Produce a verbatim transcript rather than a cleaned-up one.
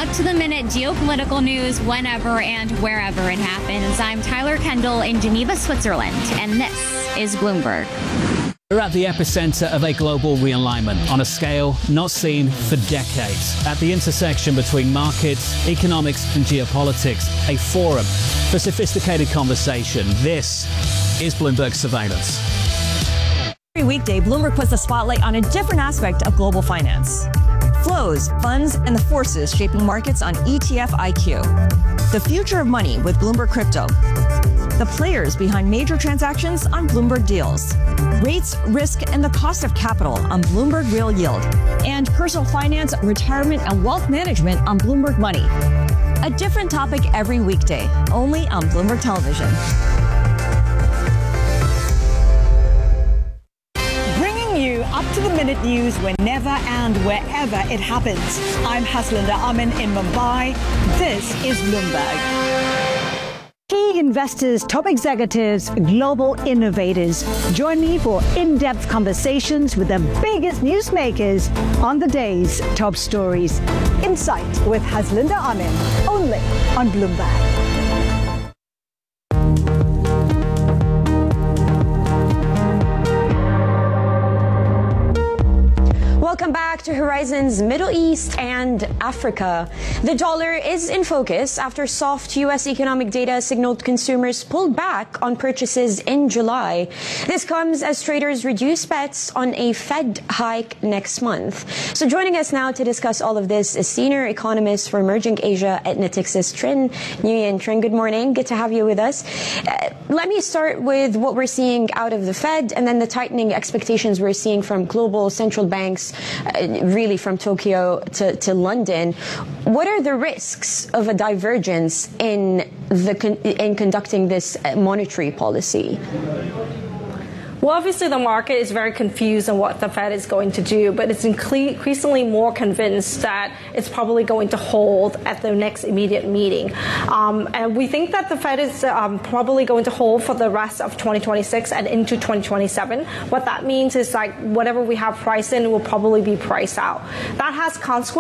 up-to-the-minute geopolitical news whenever and wherever it happens. I'm Tyler Kendall in Geneva, Switzerland, and this is Bloomberg. We're at the epicenter of a global realignment on a scale not seen for decades. At the intersection between markets, economics and geopolitics, a forum for sophisticated conversation. This is Bloomberg Surveillance. Every weekday, Bloomberg puts the spotlight on a different aspect of global finance. Flows, funds, and the forces shaping markets on E T F I Q. The future of money with Bloomberg Crypto. The players behind major transactions on Bloomberg Deals. Rates, risk, and the cost of capital on Bloomberg Real Yield. And personal finance, retirement, and wealth management on Bloomberg Money. A different topic every weekday, only on Bloomberg Television. Up-to-the-minute news whenever and wherever it happens. I'm Haslinda Amin in Mumbai. This is Bloomberg. Key investors, top executives, global innovators. Join me for in-depth conversations with the biggest newsmakers on the day's top stories. Insight with Haslinda Amin, only on Bloomberg. Welcome back to Horizons Middle East and Africa. The dollar is in focus after soft U S economic data signaled consumers pulled back on purchases in July. This comes as traders reduce bets on a Fed hike next month. So joining us now to discuss all of this is senior economist for Emerging Asia at Natixis, Trinh Nguyen. Trinh, good morning. Good to have you with us. Uh, let me start with what we're seeing out of the Fed and then the tightening expectations we're seeing from global central banks. Uh, really from Tokyo to, to London. What are the risks of a divergence in the con- in conducting this monetary policy? Well, obviously, the market is very confused on what the Fed is going to do, but it's increasingly more convinced that it's probably going to hold at the next immediate meeting. Um, and we think that the Fed is um, probably going to hold for the rest of twenty twenty-six and into twenty twenty-seven. What that means is like whatever we have priced in will probably be priced out. That has consequences.